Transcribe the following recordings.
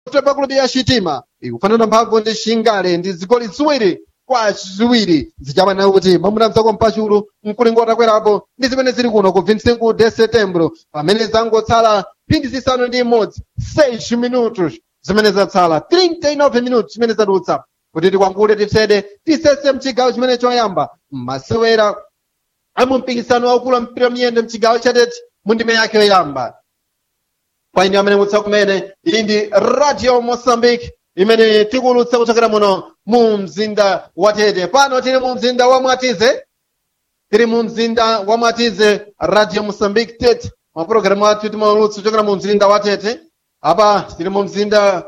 Football Club ya Chitima ikufanana mphamvu ndi Shingale ndi zigoli ziwiri kwa ziwiri zichamana kuti mamuna mzako mpachulu mkulingo atakwerapo ndi zimene zili kuno ku 25 de setembro pamene zangotsala phindi zisanu ndi imodzi 6 minutos zimene zatsala 39 minutos zimene zadutsa kuti tikwangule tipsede tisese mchigawo chimene choyamba masewera amumpikisano waukulu wa mpira miyendo mchigawo chatete mu ndime yake yoyamba kwa ine amene mutsa kumene iyi ndi Radio Mozambique imene tikulutsa kuchokera muno mu mzinda wa Tete. Pano tili mu mzinda wa Mwatize Radio Mozambique Tete mapulogalamu athu timaulutsa kuchokera mu mzinda wa Tete. Apa tili mu mzinda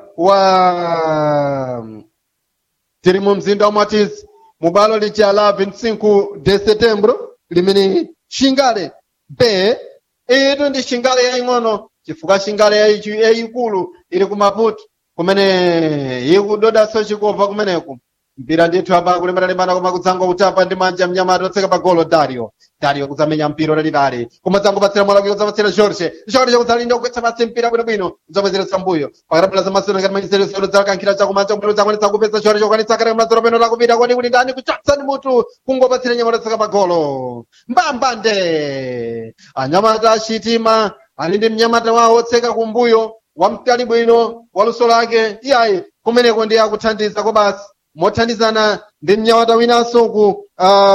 wa Mwatize mubalo licha la 25 de setembro limene Shingale be ito ndi Shingale yaying'ono chifukwa Shingale yayikulu ili ku Maputo kumene ikudoda sochikova kumeneku mpira ndithu apa kulembanalembana koma kudzango utapa ndi manja mnyamata otseka pa golo Dario kudzamenya mpira lalitali koma dzango patsira mwalaki kudzapatsira Jorge kudzalinda kugwetsa pasi mpira bwinobwino kudzapezera mbuyo pakatapela zamasero ngati manyisero sero dzakankhira chakumanja mbiro zakwanitsa kupeza Jorge kwanitsa kale mlazero peno lakupita kwani kuti ndani kuchotsa ndi mutu kungopatsira nyamata otseka pa golo mbambande anyamata a Chitima ali ndi mnyamata wawo otseka kumbuyo wamtali bwino waluso lake iyayi kumeneko ndi akuthandiza kwa basi mothandizana ndi mnyamata winanso ku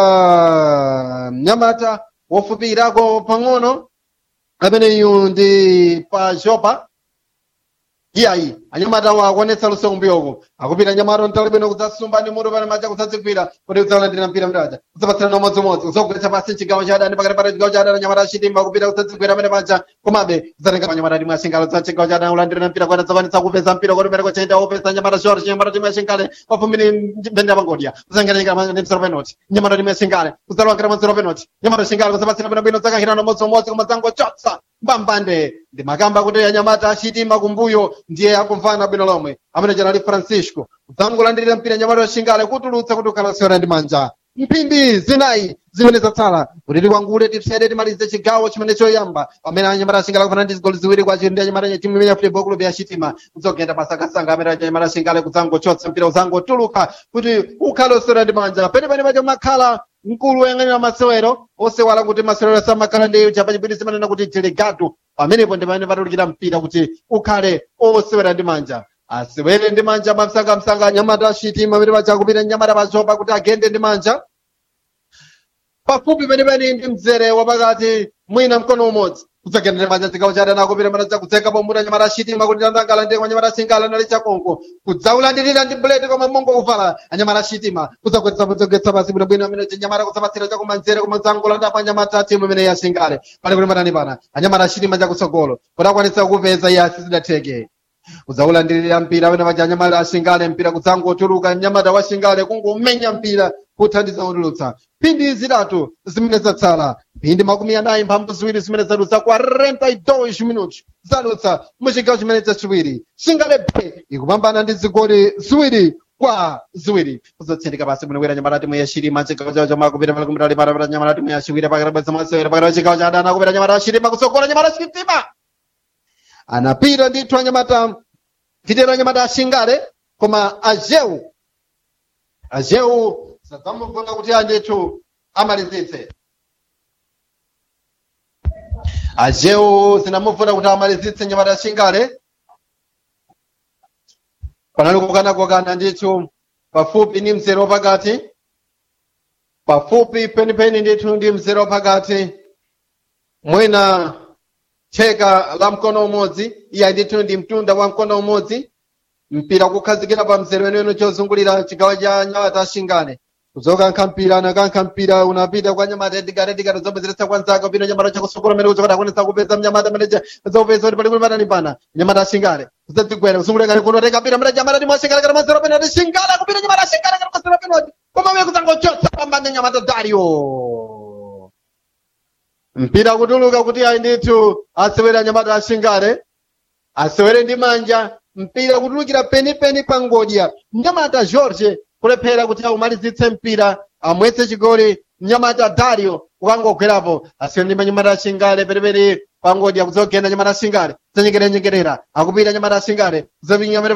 mnyamata wofupirako pang'ono ameneyu ndi pa jopa iyayi anyamata wakuonetsa luso kumbuyoko akupita nyamata mtali bwino kudzasumba ndi mutu pane maja kudzadzigwira kuti kudzalandira mpira mraja kudzapatsirana umodzimodzi kudzagwetsa pasi chigawo cha adani pakati chigawo cha adani nyamata Chitima kupita kudzadzigwira amene maja komabe kudzatenga panyamata timwe Shingale za chigawo cha adani kulandirira mpira kwanitsa kupeza mpira kuti pene kochaita opeza nyamata Jorge nyamata timwe Shingale pafumbini mbende yapangodya kudzanganira ndi msero penalty nyamata timwe Shingale kudzalowakira msero penalty nyamata Shingale kudzapatsira bwino dzakahirana umodzimodzi koma dzangochotsa mbambande ndi makamba kuti anyamata a Chitima kumbuyo ndiye akumvana bwino lomwe amene janali Francisco kudzangolandirira mpira nyamata wa Shingale kutulutsa kuti ukalasewera ndi manja mphindi zinayi zimene zatsala kuti tikwangule tipsede timalize chigawo chimene choyamba pamene anyamata a Shingale akufana ndi zigoli ziwiri kwa chiri ndi anyamata timu imene ya Football Club ya Chitima kudzogenda pasakasanga amene anyamata a Shingale kudzangochotsa mpira uzangotuluka kuti ukhalosewera ndi manja penepene pacho makhala mkulu woyang'anira masewero osewala kuti masewero samakhala ndi chapa chipirisi manena kuti delegado pamenepo ndi pamene patulukira mpira kuti ukhale osewera ndi manja asewere ndi manja mamsangamsanga anyamata a Chitima amene pachakupita nyamata pachopa kuti agende ndi manja pafupi penepene ndi mzere wapakati mwina mkono umodzi kudzagenda ndi manja chigawo cha adani akupita mana chakudzeka pomuta nyamata a Chitima kuti andangala ndi kwa nyamata a Shingale anali chakonko kudzaulandirira ndi buleti koma mongo kuvala anyamata a Chitima kudzagwetsa pasi bwinobwino amene nyamata kudzapatsira chakumanzere koma dzangolanda pa nyamata a timu imene ya Shingale pali kuti matani pana anyamata a Chitima chakutsogolo kuti akwanitsa kupeza iye asizidatheke kudzaulandirira mpira amene paja anyamata a Shingale mpira kudzangotuluka nyamata wa Shingale kungomenya mpira kuthandiza kutulutsa phindi zitatu zimene zatsala phindi makumi anayi mphambu ziwiri zimene zadutsa 42 minutos zadutsa muchigawo chimene chachiwiri Shingale be ikupambana ndi zigoli ziwiri kwa ziwiri kuzotsindika pasi bwinobwino nyamata timu ya Chitima chigawo chawo chomwe akupita pali kumbali para nyamata timu ya Chiwiri pakati masewera pakati chigawo cha adani akupita nyamata a Chitima kutsogola nyamata a Chitima anapita ndithu anyamata titero anyamata a Shingale koma Ajeu sadzamuvunga kuti andithu amalizitse Ajeu zinamuvunga kuti amalizitse nyamata a Shingale panali kukana ndithu pafupi ndi mzere wapakati pafupi penipeni ndithu ndi mzere wapakati mwina theka la mkono umodzi iya ndithu ndi mtunda wa mkono umodzi mpira kukhazikira pa mzere wenewene chozungulira chigawo cha nyamata a Shingale kuzokankha mpira unapita kwa nyamata Edgar zobwezeretsa kwa nzaka pino nyamata chakusokolo mene kuchokera akwanitsa kupeza mnyamata mene zopeza kuti pali kulimatani pana nyamata a Shingale kudzadzigwera kusungulira kunoteka mpira mene nyamata timwe a Shingale kana mazero pene ati Shingale akupita nyamata a Shingale kana mazero pene koma mwe kudzangochotsa pambane nyamata Dario mpira kutuluka kuti ayi ndithu asewera nyamata a Shingale asewere ndi manja mpira kutulukira penipeni pa ngodya nyamata Jorge kulephera kuti aumalizitse mpira amwetse chigoli mnyamata Dario ukangogwerapo asewere ndi manyamata a Shingale penipeni pangodya kuzogenda nyamata singale zanyengerera akupita nyamata singale zapinya